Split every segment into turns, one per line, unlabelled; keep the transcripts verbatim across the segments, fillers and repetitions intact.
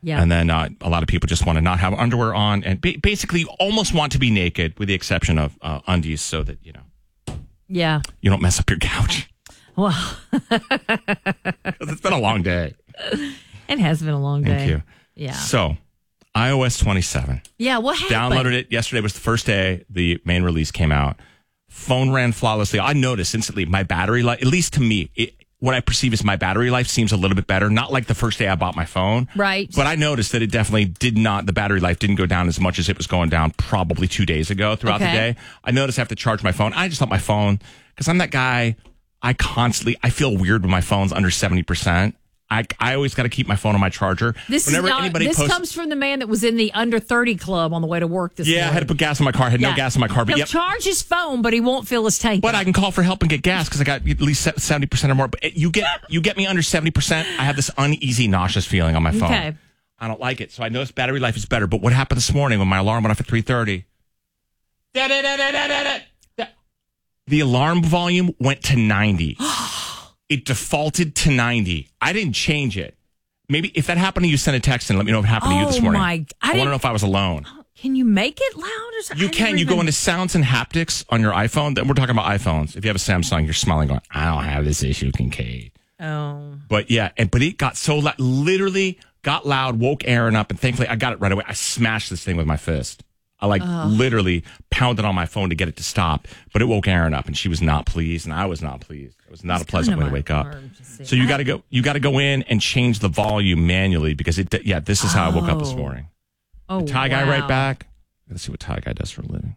Yeah.
And then uh, a lot of people just want to not have underwear on and ba- basically almost want to be naked with the exception of uh, undies so that, you know,
Yeah.
you don't mess up your couch.
Well,
Because it's been a long day.
it has been a long day.
Thank you.
Yeah.
So, i O S twenty-seven.
Yeah, what happened?
Downloaded it. Yesterday was the first day the main release came out. Phone ran flawlessly. I noticed instantly my battery life, at least to me, it, what I perceive as my battery life seems a little bit better. Not like the first day I bought my phone.
Right.
But I noticed that it definitely did not, the battery life didn't go down as much as it was going down probably two days ago throughout
Okay.
the day. I noticed I have to charge my phone. I just thought my phone, because I'm that guy, I constantly, I feel weird when my phone's under seventy percent. I, I always got to keep my phone on my charger.
This
Whenever
is not,
anybody
this
posts,
comes from the man that was in the under thirty club on the way to work this
yeah,
morning.
I had to put gas in my car. I had
Yeah.
no gas in my car. But
He'll
yep.
charge his phone, but he won't fill his tank.
But
up.
I can call for help and get gas because I got at least seventy percent or more. But you get you get me under seventy percent, I have this uneasy, nauseous feeling on my phone.
Okay.
I don't like it. So I noticed battery life is better. But what happened this morning when my alarm went off at three thirty? The alarm volume went to ninety. It defaulted to ninety. I didn't change it. Maybe if that happened to you, send a text and let me know if it happened to you this
Oh,
morning.
my- I
I, want
didn't-
to know if I was alone.
Can you make it loud or something?
You
I
can.
never
You go
even-
into sounds and haptics on your iPhone. We're talking about iPhones. If you have a Samsung, you're smiling going, I don't have this issue, Kincaid.
Oh.
But yeah, and but it got so loud, literally got loud, woke Aaron up, and thankfully I got it right away. I smashed this thing with my fist. I like literally pounded on my phone to get it to stop, but it woke Aaron up, and she was not pleased, and I was not pleased. It was not
It's
a pleasant
kinda
way to
my
wake up.
emergency.
So you
I-
got to go. You got to go in and change the volume manually because it. Yeah, this is how I woke up this
Oh.
morning.
Oh,
Tie guy
wow.
right back. Let's see what Tie guy does for a living.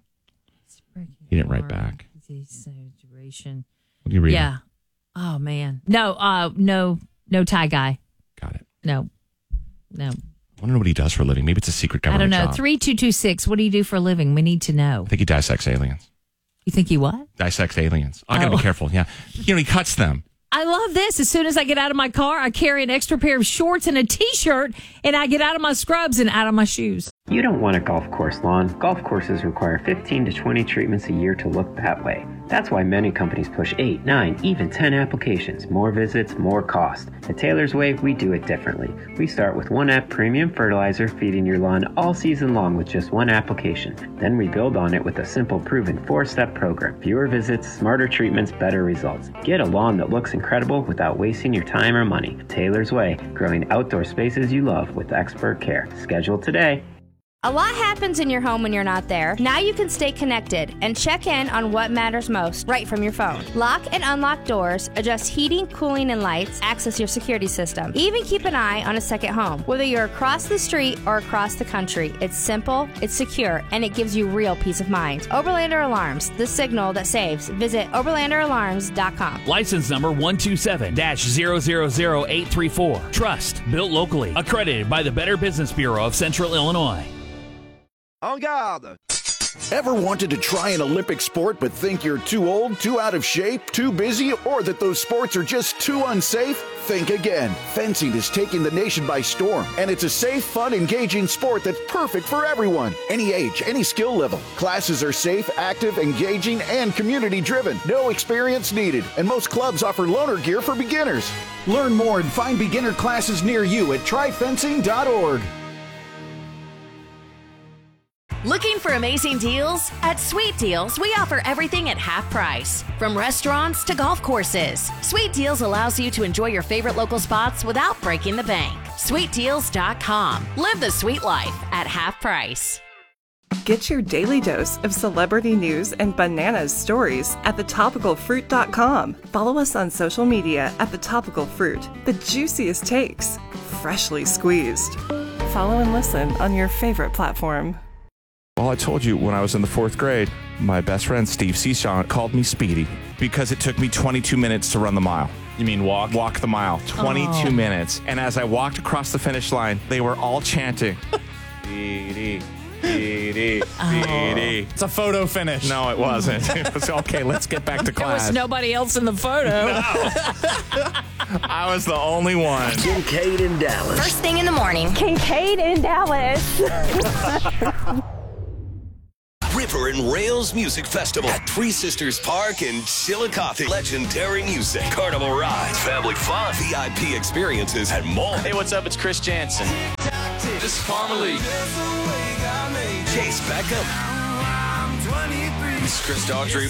He didn't write back.
Desaturation.
What do you read?
Yeah. Oh man. No. Uh. No. No tie guy.
Got it.
No. No.
I want to know what he does for a living. Maybe it's a secret
I don't
government
know.
job.
Three two two six. What do you do for a living? We need to know.
I think he dissects aliens.
You think he what?
Dissects aliens. I got to
Oh.
be careful. Yeah. You know, he cuts them.
I love this. As soon as I get out of my car, I carry an extra pair of shorts and a T-shirt, and I get out of my scrubs and out of my shoes.
You don't want a golf course lawn. Golf courses require fifteen to twenty treatments a year to look that way. That's why many companies push eight, nine, even ten applications. More visits, more cost. At Taylor's Way, we do it differently. We start with one app premium fertilizer feeding your lawn all season long with just one application. Then we build on it with a simple proven four-step program. Fewer visits, smarter treatments, better results. Get a lawn that looks incredible without wasting your time or money. Taylor's Way, growing outdoor spaces you love with expert care. Schedule today.
A lot happens in your home when you're not there. Now you can stay connected and check in on what matters most right from your phone. Lock and unlock doors, adjust heating, cooling, and lights, access your security system. Even keep an eye on a second home. Whether you're across the street or across the country, it's simple, it's secure, and it gives you real peace of mind. Oberlander Alarms, the signal that saves. Visit oberlander alarms dot com.
License number one two seven zero zero zero eight three four. Trust, built locally, accredited by the Better Business Bureau of Central Illinois.
En garde!
Ever wanted to try an Olympic sport but think you're too old, too out of shape, too busy, or that those sports are just too unsafe? Think again. Fencing is taking the nation by storm, and it's a safe, fun, engaging sport that's perfect for everyone. Any age, any skill level. Classes are safe, active, engaging, and community-driven. No experience needed, and most clubs offer loaner gear for beginners. Learn more and find beginner classes near you at try fencing dot org.
Looking for amazing deals? At Sweet Deals, we offer everything at half price. From restaurants to golf courses, Sweet Deals allows you to enjoy your favorite local spots without breaking the bank. sweet deals dot com. Live the sweet life at half price.
Get your daily dose of celebrity news and bananas stories at the topical fruit dot com. Follow us on social media at The Topical Fruit. The juiciest takes, freshly squeezed. Follow and listen on your favorite platform.
Well, I told you when I was in the fourth grade, my best friend Steve Seashon called me Speedy because it took me twenty-two minutes to run the mile.
You mean walk?
Walk the mile. twenty-two
Oh.
minutes. And as I walked across the finish line, they were all chanting, Speedy, Speedy, Speedy.
It's a photo finish.
No, it wasn't. It was, okay, let's get back to
There was
class.
nobody else in the photo.
I was the only one.
Kincaid in Dallas.
First thing in the morning.
Kincaid in Dallas.
River and Rails Music Festival at Three Sisters Park in Chillicothe. Legendary music, carnival rides, family fun, V I P experiences, and more.
Hey, what's up? It's Chris Jansen.
This is Parmalee. Chase Beckham.
This is Chris Daughtry.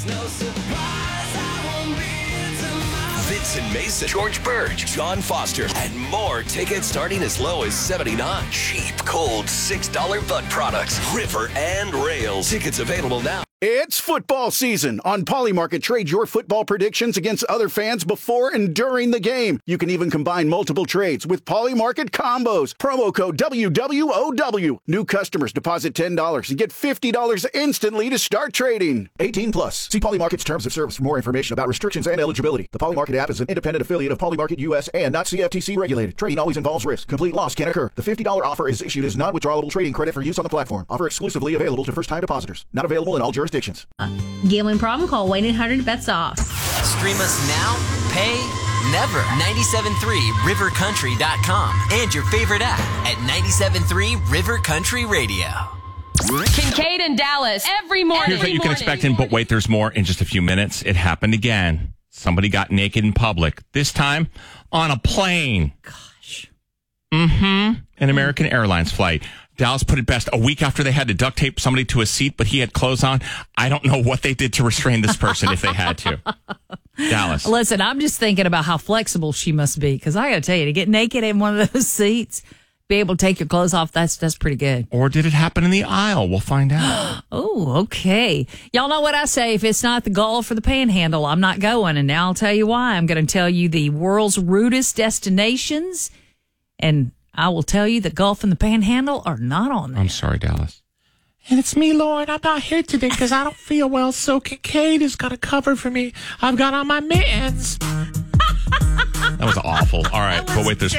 Vincent Mason, George Burge, John Foster, and more. Tickets starting as low as seventy-nine dollars. Cheap, cold, six dollar butt products. River and Rails. Tickets available now.
It's football season. On Polymarket, trade your football predictions against other fans before and during the game. You can even combine multiple trades with Polymarket combos. Promo code W W O W. New customers deposit ten dollars and get fifty dollars instantly to start trading. eighteen plus. See Polymarket's terms of service for more information about restrictions and eligibility. The Polymarket app is an independent affiliate of Polymarket U S and not C F T C regulated. Trading always involves risk. Complete loss can occur. The fifty dollars offer is issued as non-withdrawable trading credit for use on the platform. Offer exclusively available to first-time depositors. Not available in all jurisdictions.
Gambling problem? Call one eight hundred bets off.
Stream us now, pay never. ninety-seven point three river country dot com and your favorite app at ninety-seven point three River Country Radio.
Kincaid and Dallas every morning.
Here's what you can expect in, but wait, there's more in just a few minutes. It happened again. Somebody got naked in public, this time on a plane.
Gosh.
Mm-hmm. An American Airlines flight. Dallas put it best. A week after they had to duct tape somebody to a seat, but he had clothes on. I don't know what they did to restrain this person if they had to. Dallas.
Listen, I'm just thinking about how flexible she must be, because I got to tell you, to get naked in one of those seats, be able to take your clothes off, that's that's pretty good.
Or did it happen in the aisle? We'll find out.
Oh, okay. Y'all know what I say. If it's not the Gulf or the Panhandle, I'm not going. And now I'll tell you why. I'm going to tell you the world's rudest destinations, and I will tell you the Gulf and the Panhandle are not on there.
I'm sorry, Dallas.
And it's me, Lauren. I'm not here today because I don't feel well, so Kincaid has got a cover for me. I've got on my mittens.
That was awful. All right, but wait, there's